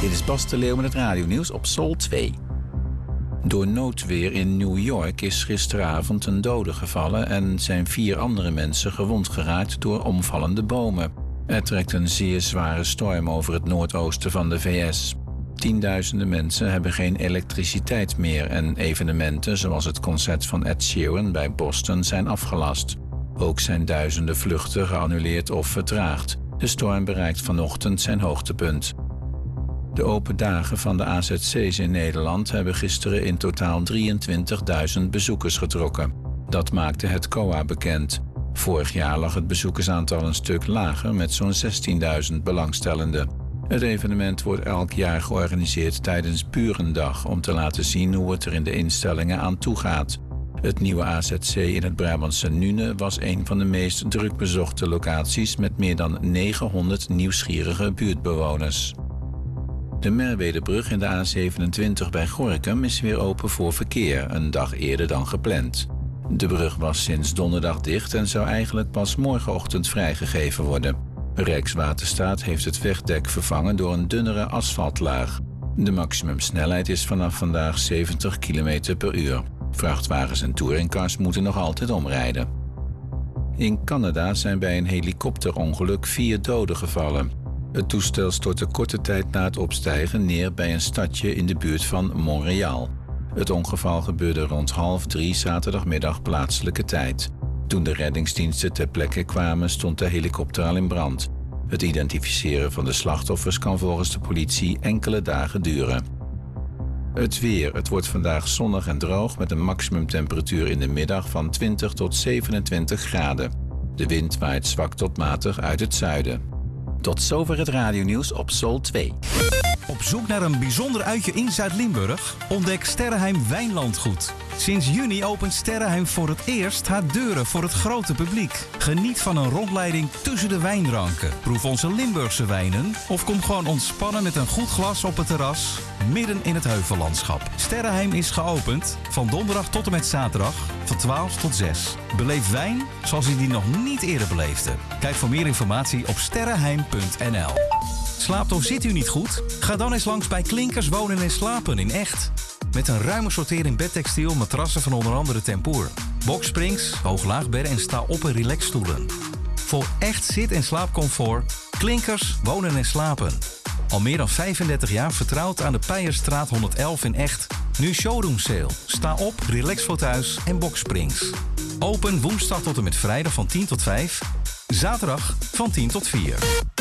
Dit is Bas de Leeuw met het radionieuws op Sol 2. Door noodweer in New York is gisteravond een dode gevallen en zijn 4 andere mensen gewond geraakt door omvallende bomen. Er trekt een zeer zware storm over het noordoosten van de VS. Tienduizenden mensen hebben geen elektriciteit meer en evenementen zoals het concert van Ed Sheeran bij Boston zijn afgelast. Ook zijn duizenden vluchten geannuleerd of vertraagd. De storm bereikt vanochtend zijn hoogtepunt. De open dagen van de AZC's in Nederland hebben gisteren in totaal 23.000 bezoekers getrokken. Dat maakte het COA bekend. Vorig jaar lag het bezoekersaantal een stuk lager met zo'n 16.000 belangstellenden. Het evenement wordt elk jaar georganiseerd tijdens Burendag om te laten zien hoe het er in de instellingen aan toe gaat. Het nieuwe AZC in het Brabantse Nune was een van de meest druk bezochte locaties met meer dan 900 nieuwsgierige buurtbewoners. De Merwedebrug in de A27 bij Gorinchem is weer open voor verkeer, een dag eerder dan gepland. De brug was sinds donderdag dicht en zou eigenlijk pas morgenochtend vrijgegeven worden. Rijkswaterstaat heeft het wegdek vervangen door een dunnere asfaltlaag. De maximumsnelheid is vanaf vandaag 70 km per uur. Vrachtwagens en touringcars moeten nog altijd omrijden. In Canada zijn bij een helikopterongeluk 4 doden gevallen. Het toestel stortte korte tijd na het opstijgen neer bij een stadje in de buurt van Montreal. Het ongeval gebeurde rond 2:30 zaterdagmiddag plaatselijke tijd. Toen de reddingsdiensten ter plekke kwamen, stond de helikopter al in brand. Het identificeren van de slachtoffers kan volgens de politie enkele dagen duren. Het weer. Het wordt vandaag zonnig en droog met een maximumtemperatuur in de middag van 20 tot 27 graden. De wind waait zwak tot matig uit het zuiden. Tot zover het radionieuws op Sol 2. Op zoek naar een bijzonder uitje in Zuid-Limburg? Ontdek Sterrenheim Wijnlandgoed. Sinds juni opent Sterrenheim voor het eerst haar deuren voor het grote publiek. Geniet van een rondleiding tussen de wijnranken. Proef onze Limburgse wijnen of kom gewoon ontspannen met een goed glas op het terras midden in het heuvellandschap. Sterrenheim is geopend van donderdag tot en met zaterdag van 12 tot 6. Beleef wijn zoals u die nog niet eerder beleefde. Kijk voor meer informatie op sterrenheim.nl. Slaapt of zit u niet goed? Ga dan eens langs bij Klinkers Wonen en Slapen in Echt. Met een ruime sortering bedtextiel, matrassen van onder andere Tempoor. Boxsprings, hoog-laagbedden en sta-op- en relaxstoelen. Voor echt zit- en slaapcomfort. Klinkers Wonen en Slapen. Al meer dan 35 jaar vertrouwd aan de Peijerstraat 111 in Echt. Nu showroom sale. Sta op, relaxfauteuils en boxsprings. Open woensdag tot en met vrijdag van 10 tot 5. Zaterdag van 10 tot 4.